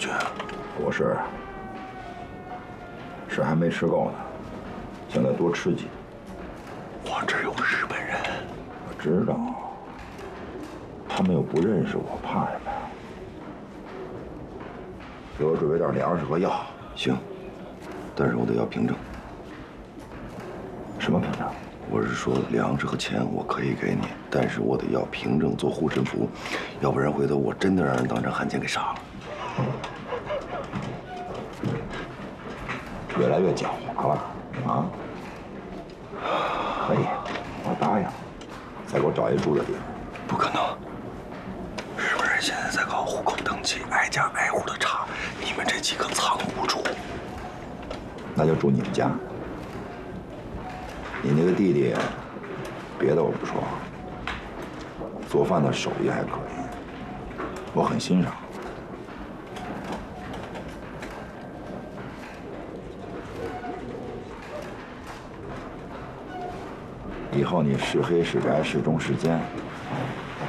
军， 不是，是还没吃够呢，想再多吃几。 我这儿有日本人。 我知道，他们又不认识我，怕什么呀？给我准备点粮食和药。 行，但是我得要凭证。 什么凭证？ 我是说，粮食和钱我可以给你，但是我得要凭证做护身符，要不然回头我真的让人当成汉奸给杀了。 越来越狡猾了啊！可以，我答应。再给我找一住的地方。 不可能，日本人现在在搞户口登记，挨家挨户的查，你们这几个藏不住。 那就住你们家。你那个弟弟，别的我不说，做饭的手艺还可以，我很欣赏。以后你是黑是白是忠是奸，